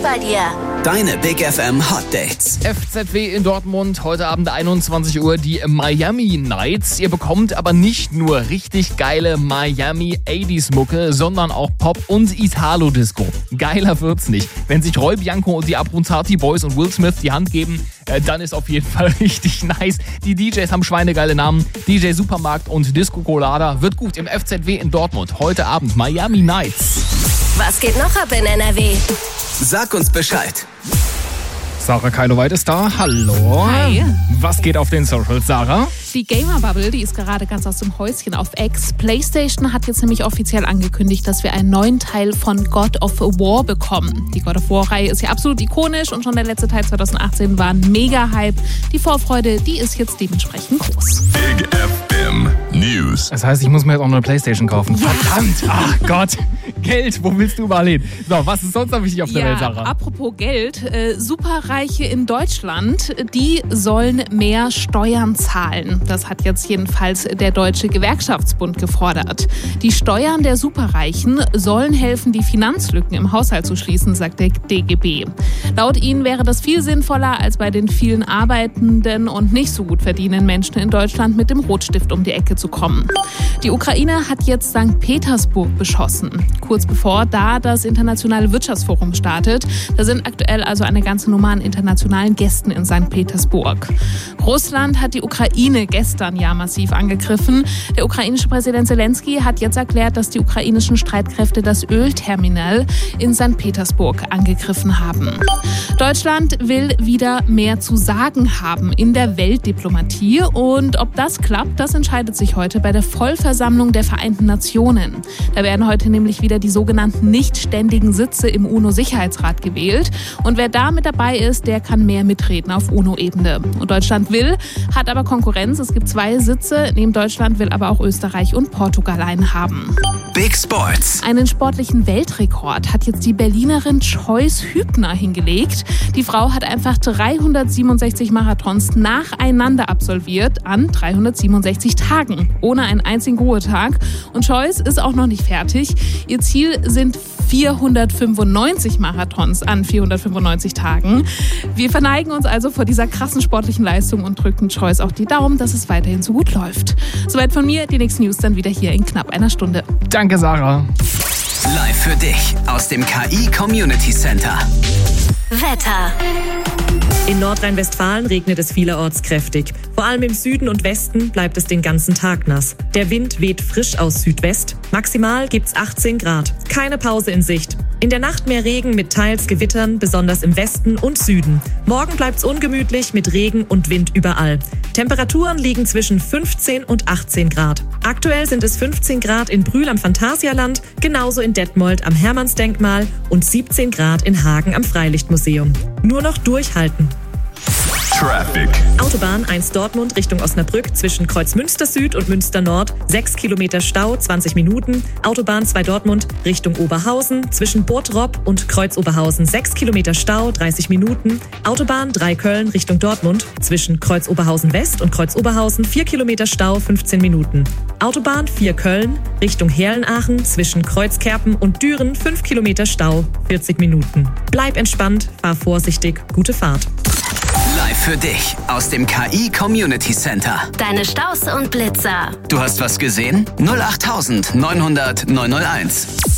bei dir. Deine Big FM Hot Dates. FZW in Dortmund, heute Abend 21 Uhr die Miami Nights. Ihr bekommt aber nicht nur richtig geile Miami 80s Mucke, sondern auch Pop und Italo-Disco. Geiler wird's nicht. Wenn sich Roy Bianco und die Abruzzati Boys und Will Smith die Hand geben, dann ist auf jeden Fall richtig nice. Die DJs haben schweinegeile Namen. DJ Supermarkt und Disco Colada wird gut im FZW in Dortmund. Heute Abend Miami Nights. Was geht noch ab in NRW? Sag uns Bescheid. Sarah Keiloweit ist da. Hallo. Hi. Was geht auf den Socials, Sarah? Die Gamer-Bubble, die ist gerade ganz aus dem Häuschen auf X. PlayStation hat jetzt nämlich offiziell angekündigt, dass wir einen neuen Teil von God of War bekommen. Die God of War-Reihe ist ja absolut ikonisch und schon der letzte Teil 2018 war ein Mega-Hype. Die Vorfreude, die ist jetzt dementsprechend groß. Big FM News. Das heißt, ich muss mir jetzt auch noch eine Playstation kaufen. Verdammt! Ach Gott! Geld, wo willst du überall hin? So, was ist sonst noch wichtig auf der Welt, Sarah? Apropos Geld, Superreiche in Deutschland, die sollen mehr Steuern zahlen. Das hat jetzt jedenfalls der Deutsche Gewerkschaftsbund gefordert. Die Steuern der Superreichen sollen helfen, die Finanzlücken im Haushalt zu schließen, sagt der DGB. Laut ihnen wäre das viel sinnvoller, als bei den vielen arbeitenden und nicht so gut verdienenden Menschen in Deutschland mit dem Rotstift um die Ecke zu kommen. Die Ukraine hat jetzt St. Petersburg beschossen. Kurz bevor da das Internationale Wirtschaftsforum startet. Da sind aktuell also eine ganze Nummer an internationalen Gästen in St. Petersburg. Russland hat die Ukraine gestern ja massiv angegriffen. Der ukrainische Präsident Zelensky hat jetzt erklärt, dass die ukrainischen Streitkräfte das Ölterminal in St. Petersburg angegriffen haben. Deutschland will wieder mehr zu sagen haben in der Weltdiplomatie. Und ob das klappt, das entscheidet sich heute bei der Vollversammlung der Vereinten Nationen. Da werden heute nämlich wieder die sogenannten nicht ständigen Sitze im UNO-Sicherheitsrat gewählt. Und wer da mit dabei ist, der kann mehr mitreden auf UNO-Ebene. Und Deutschland hat aber Konkurrenz. Es gibt 2 Sitze. Neben Deutschland will aber auch Österreich und Portugal einen haben. Big Sports. Einen sportlichen Weltrekord hat jetzt die Berlinerin Joyce Hübner hingelegt. Die Frau hat einfach 367 Marathons nacheinander absolviert an 367 Tagen, ohne einen einzigen Ruhetag. Und Joyce ist auch noch nicht fertig. Ihr Ziel sind 495 Marathons an 495 Tagen. Wir verneigen uns also vor dieser krassen sportlichen Leistung und drücken Joyce auch die Daumen, dass es weiterhin so gut läuft. Soweit von mir, die nächsten News dann wieder hier in knapp einer Stunde. Danke, Sarah. Live für dich aus dem KI Community Center. Wetter. In Nordrhein-Westfalen regnet es vielerorts kräftig. Vor allem im Süden und Westen bleibt es den ganzen Tag nass. Der Wind weht frisch aus Südwest. Maximal gibt's 18 Grad. Keine Pause in Sicht. In der Nacht mehr Regen mit teils Gewittern, besonders im Westen und Süden. Morgen bleibt's ungemütlich mit Regen und Wind überall. Temperaturen liegen zwischen 15 und 18 Grad. Aktuell sind es 15 Grad in Brühl am Phantasialand, genauso in Detmold am Hermannsdenkmal und 17 Grad in Hagen am Freilichtmuseum. Nur noch durchhalten. Traffic. Autobahn 1 Dortmund Richtung Osnabrück zwischen Kreuzmünster Süd und Münster Nord. 6 Kilometer Stau, 20 Minuten. Autobahn 2 Dortmund Richtung Oberhausen zwischen Bottrop und Kreuzoberhausen. 6 Kilometer Stau, 30 Minuten. Autobahn 3 Köln Richtung Dortmund zwischen Kreuzoberhausen West und Kreuzoberhausen. 4 Kilometer Stau, 15 Minuten. Autobahn 4 Köln Richtung Herlenaachen zwischen Kreuzkerpen und Düren. 5 Kilometer Stau, 40 Minuten. Bleib entspannt, fahr vorsichtig, gute Fahrt. Live für dich aus dem KI Community Center. Deine Staus und Blitzer. Du hast was gesehen? 08900 901.